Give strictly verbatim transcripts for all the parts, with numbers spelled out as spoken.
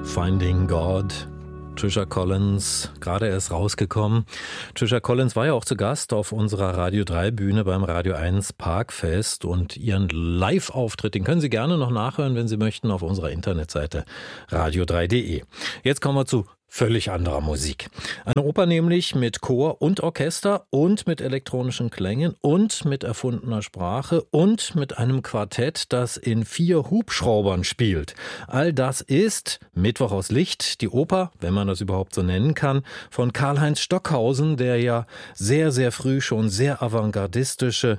Finding God. Trisha Collins, gerade erst rausgekommen. Trisha Collins war ja auch zu Gast auf unserer Radio drei Bühne beim Radio eins Parkfest und ihren Live-Auftritt, den können Sie gerne noch nachhören, wenn Sie möchten, auf unserer Internetseite radio drei punkt de. Jetzt kommen wir zu völlig anderer Musik. Eine Oper nämlich mit Chor und Orchester und mit elektronischen Klängen und mit erfundener Sprache und mit einem Quartett, das in vier Hubschraubern spielt. All das ist Mittwoch aus Licht, die Oper, wenn man das überhaupt so nennen kann, von Karl-Heinz Stockhausen, der ja sehr, sehr früh schon sehr avantgardistische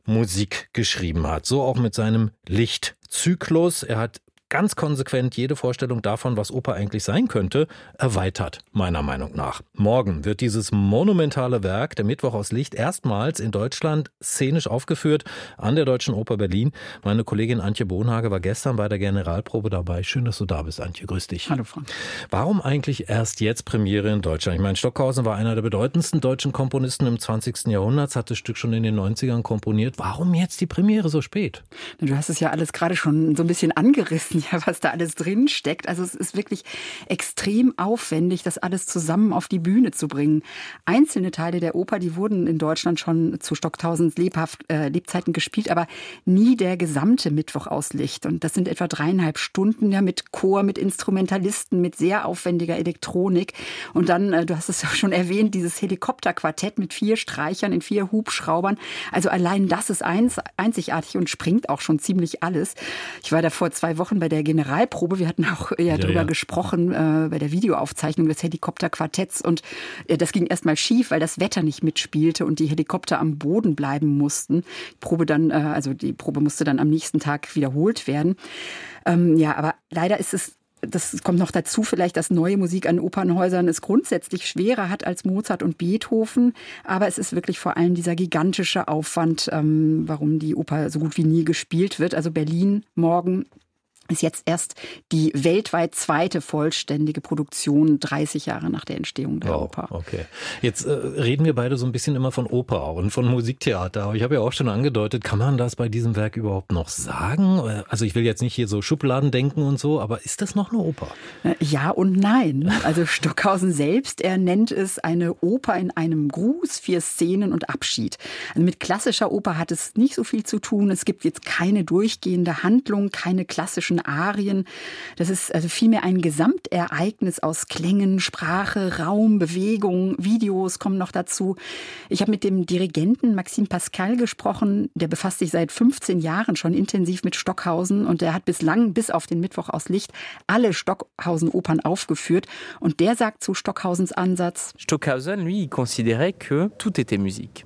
Musik geschrieben hat. So auch mit seinem Lichtzyklus. Er hat ganz konsequent jede Vorstellung davon, was Oper eigentlich sein könnte, erweitert, meiner Meinung nach. Morgen wird dieses monumentale Werk, der Mittwoch aus Licht, erstmals in Deutschland szenisch aufgeführt an der Deutschen Oper Berlin. Meine Kollegin Antje Bohnhage war gestern bei der Generalprobe dabei. Schön, dass du da bist, Antje. Grüß dich. Hallo, Frank. Warum eigentlich erst jetzt Premiere in Deutschland? Ich meine, Stockhausen war einer der bedeutendsten deutschen Komponisten im zwanzigsten Jahrhundert, hat das Stück schon in den neunzigern komponiert. Warum jetzt die Premiere so spät? Du hast es ja alles gerade schon so ein bisschen angerissen, ja, was da alles drin steckt. Also es ist wirklich extrem aufwendig, das alles zusammen auf die Bühne zu bringen. Einzelne Teile der Oper, die wurden in Deutschland schon zu Stockhausens lebhaft, äh, Lebzeiten gespielt, aber nie der gesamte Mittwoch aus Licht. Und das sind etwa dreieinhalb Stunden ja, mit Chor, mit Instrumentalisten, mit sehr aufwendiger Elektronik. Und dann, äh, du hast es ja schon erwähnt, dieses Helikopterquartett mit vier Streichern in vier Hubschraubern. Also allein das ist eins, einzigartig und springt auch schon ziemlich alles. Ich war da vor zwei Wochen bei der Generalprobe. Wir hatten auch ja, ja drüber ja. gesprochen äh, bei der Videoaufzeichnung des Helikopterquartetts. Und äh, das ging erstmal schief, weil das Wetter nicht mitspielte und die Helikopter am Boden bleiben mussten. Die Probe dann, äh, also die Probe musste dann am nächsten Tag wiederholt werden. Ähm, ja, aber leider ist es Das kommt noch dazu vielleicht, dass neue Musik an Opernhäusern es grundsätzlich schwerer hat als Mozart und Beethoven. Aber es ist wirklich vor allem dieser gigantische Aufwand, ähm, warum die Oper so gut wie nie gespielt wird. Also Berlin morgen ist jetzt erst die weltweit zweite vollständige Produktion, dreißig Jahre nach der Entstehung der wow, Oper. Okay. Jetzt äh, reden wir beide so ein bisschen immer von Oper und von Musiktheater. Aber ich habe ja auch schon angedeutet, kann man das bei diesem Werk überhaupt noch sagen? Also ich will jetzt nicht hier so Schubladen denken und so, aber ist das noch eine Oper? Ja und nein. Also Stockhausen selbst, er nennt es eine Oper in einem Gruß, vier Szenen und Abschied. Also mit klassischer Oper hat es nicht so viel zu tun. Es gibt jetzt keine durchgehende Handlung, keine klassischen Arien. Das ist also vielmehr ein Gesamtereignis aus Klängen, Sprache, Raum, Bewegung, Videos kommen noch dazu. Ich habe mit dem Dirigenten Maxime Pascal gesprochen, der befasst sich seit fünfzehn Jahren schon intensiv mit Stockhausen und der hat bislang bis auf den Mittwoch aus Licht alle Stockhausen-Opern aufgeführt und der sagt zu Stockhausens Ansatz: Stockhausen, lui, il considérait que tout était musique.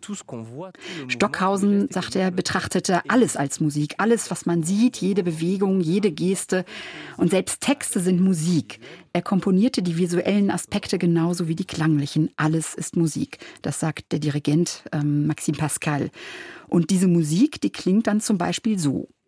Stockhausen, sagt er, betrachtete alles als Musik. Alles, was man sieht, jede Bewegung, jede Geste. Und selbst Texte sind Musik. Er komponierte die visuellen Aspekte genauso wie die klanglichen. Alles ist Musik. Das sagt der Dirigent ähm, Maxime Pascal. Und diese Musik, die klingt dann zum Beispiel so.